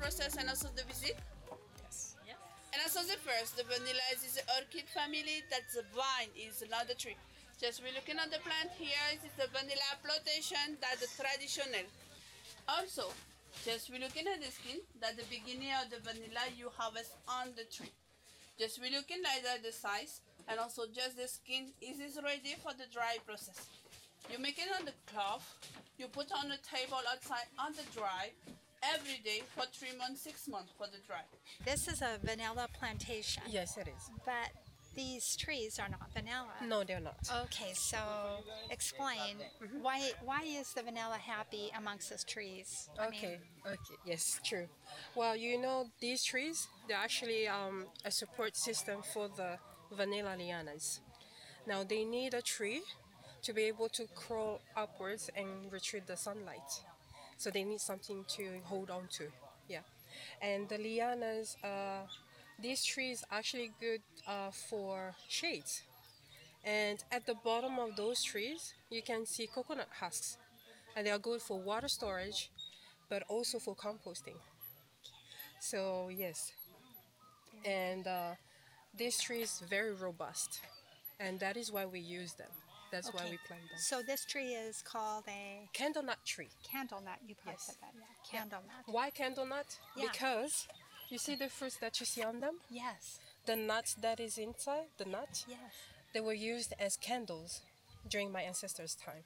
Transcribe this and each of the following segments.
process and also the visit? Yes. And also the vanilla is the orchid family. That's the vine, is not the tree. Just we're looking at the plant here. This is the vanilla plantation. That's the traditional. Also, just we're looking at the skin. That's the beginning of the vanilla you harvest on the tree. Just we're looking like that the size, and also just the skin. Is this ready for the dry process? You make it on the cloth. You put on the table outside on the dry every day for 3 months, 6 months for the dry. This is a vanilla plantation. Yes, it is. But these trees are not vanilla. No, they're not. Okay, so explain why is the vanilla happy amongst these trees? Okay. Yes, true. Well, these trees, they're actually a support system for the vanilla lianas. Now, they need a tree to be able to crawl upwards and retrieve the sunlight. So they need something to hold on to. Yeah. And the lianas, these trees are actually good for shades. And at the bottom of those trees, you can see coconut husks. And they are good for water storage, but also for composting. So, yes. And this tree is very robust. And that is why we use them. That's why we plant them. So this tree is called a Candle nut tree. candle nut. You probably Yes. said that, yeah. Candle nut. Why candle nut? Yeah. Because you see the fruits that you see on them? Yes. The nut that is inside, the nut, Yes. they were used as candles during my ancestors' time.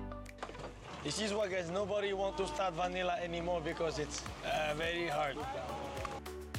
This is why, guys, nobody want to start vanilla anymore because it's very hard.